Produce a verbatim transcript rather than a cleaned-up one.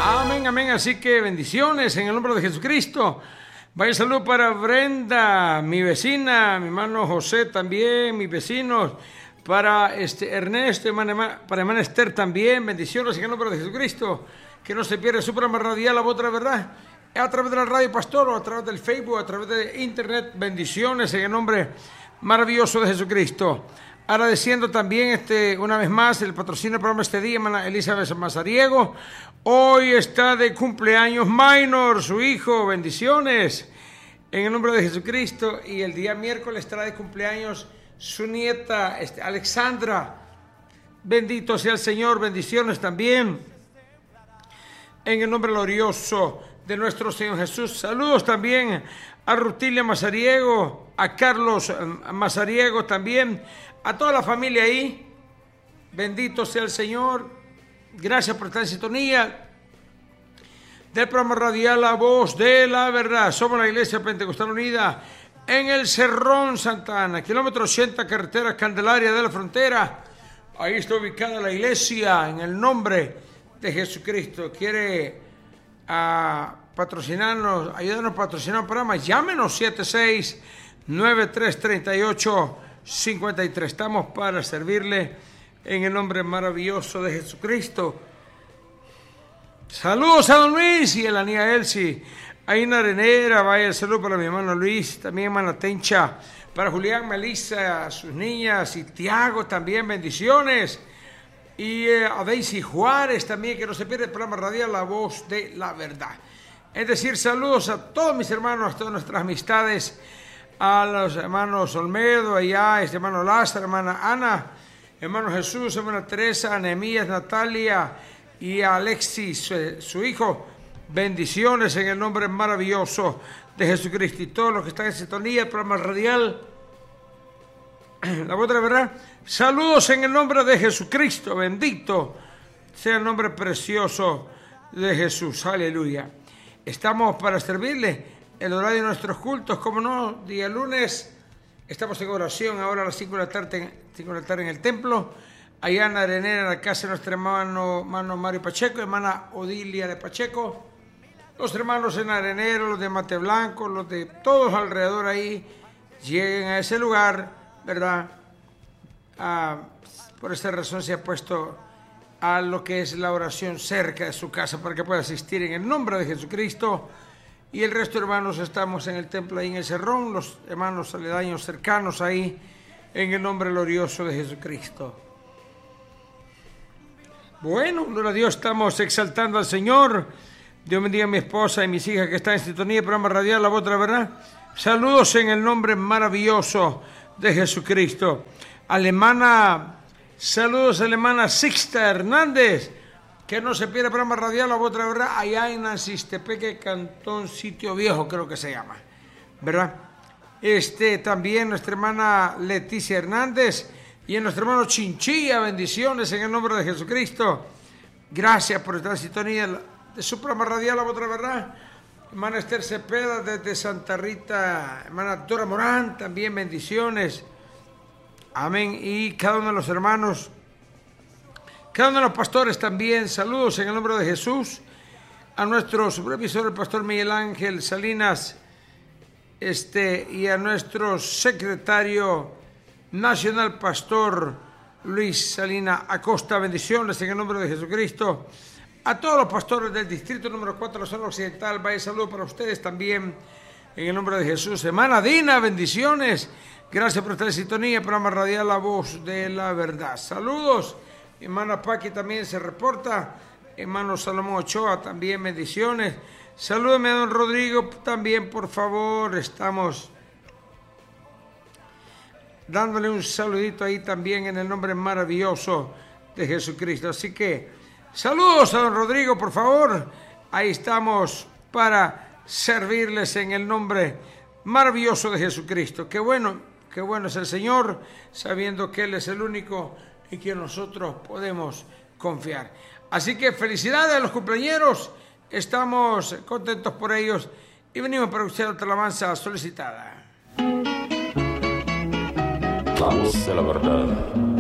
Amén, amén. Así que bendiciones en el nombre de Jesucristo. Vaya salud para Brenda, mi vecina, mi hermano José también, mis vecinos, para este Ernesto, hermana, para hermana Esther también. Bendiciones en el nombre de Jesucristo. Que no se pierda su programa radial, La Voz de la Verdad, a través de la radio Pastor, o a través del Facebook, a través de internet. Bendiciones en el nombre maravilloso de Jesucristo. Agradeciendo también este, una vez más el patrocinio del programa este día, hermana Elizabeth Mazariego. Hoy está de cumpleaños Minor, su hijo. Bendiciones en el nombre de Jesucristo. Y el día miércoles estará de cumpleaños su nieta este, Alexandra. Bendito sea el Señor. Bendiciones también en el nombre glorioso de nuestro Señor Jesús. Saludos también a Rutilia Mazariego, a Carlos Mazariego también, a toda la familia ahí. Bendito sea el Señor. Gracias por estar en sintonía del programa radial La Voz de la Verdad. Somos la Iglesia Pentecostal Unida en el Cerrón Santa Ana, kilómetro ochenta, carretera Candelaria de la Frontera. Ahí está ubicada la iglesia en el nombre de Jesucristo. Quiere a patrocinarnos, ayúdanos a patrocinar el programa. Llámenos siete seis nueve tres tres ocho cinco tres. Estamos para servirle en el nombre maravilloso de Jesucristo. Saludos a don Luis y a la niña Elsie. Ahí en Arenera, vaya el saludo para mi hermano Luis, también hermana Tencha, para Julián, Melissa, sus niñas y Tiago también, bendiciones. Y eh, a Daisy Juárez también, que no se pierde el programa radial La Voz de la Verdad. Es decir, saludos a todos mis hermanos, a todas nuestras amistades, a los hermanos Olmedo, allá, este hermano Lázaro, hermana Ana, hermano Jesús, hermana Teresa, Nehemías, Natalia y a Alexis, su, su hijo. Bendiciones en el nombre maravilloso de Jesucristo. Y todos los que están en sintonía, el programa radial La Voz de la Verdad. Saludos en el nombre de Jesucristo. Bendito sea el nombre precioso de Jesús. Aleluya. Estamos para servirle el horario de nuestros cultos. Como no, día lunes estamos en oración ahora a las cinco de la tarde, cinco de la tarde en el templo. Allá en Arenera, en la casa de nuestro hermano, hermano Mario Pacheco, hermana Odilia de Pacheco. Los hermanos en Arenero, los de Mate Blanco, los de todos alrededor ahí, lleguen a ese lugar, ¿verdad? Ah, por esta razón se ha puesto a lo que es la oración cerca de su casa para que pueda asistir en el nombre de Jesucristo. Y el resto de hermanos estamos en el templo ahí en el Cerrón, los hermanos aledaños cercanos ahí, en el nombre glorioso de Jesucristo. Bueno, gloria a Dios, estamos exaltando al Señor. Dios bendiga a mi esposa y mis hijas que están en sintonía del programa radial La Voz de la Verdad. Saludos en el nombre maravilloso de Jesucristo. Alemana, saludos a la hermana Sixta Hernández, que no se pierda el programa radial La Voz de la Verdad, allá en Ancistepeque, Cantón Sitio Viejo, creo que se llama, ¿verdad? Este, también nuestra hermana Leticia Hernández y en nuestro hermano Chinchilla, bendiciones en el nombre de Jesucristo. Gracias por estar en sintonía de su programa radial La Voz de la Verdad. Hermana Esther Cepeda desde Santa Rita, hermana Dora Morán, también bendiciones. Amén. Y cada uno de los hermanos, cada uno de los pastores también, saludos en el nombre de Jesús. A nuestro supervisor, el pastor Miguel Ángel Salinas, este, y a nuestro secretario nacional, pastor Luis Salina Acosta, bendiciones en el nombre de Jesucristo. A todos los pastores del distrito número cuatro de la zona occidental, vaya saludo para ustedes también en el nombre de Jesús. Hermana Dina, bendiciones. Gracias por estar en sintonía, programa radial La Voz de la Verdad. Saludos. Hermana Paqui también se reporta. Hermano Salomón Ochoa también, bendiciones. Salúdame a don Rodrigo también, por favor. Estamos dándole un saludito ahí también en el nombre maravilloso de Jesucristo. Así que saludos a don Rodrigo, por favor. Ahí estamos para servirles en el nombre maravilloso de Jesucristo. Qué bueno, qué bueno es el Señor, sabiendo que Él es el único en quien nosotros podemos confiar. Así que felicidades a los cumpleañeros. Estamos contentos por ellos y venimos para usted otra alabanza solicitada. La Voz de la Verdad.